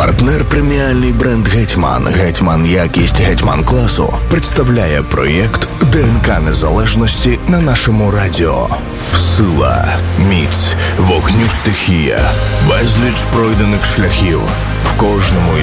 Партнер преміальний бренд «Гетьман». «Гетьман» якість «Гетьман» класу представляє проєкт ДНК Незалежності на нашому радіо. Сила, міць, вогню стихія, безліч пройдених шляхів. В кожному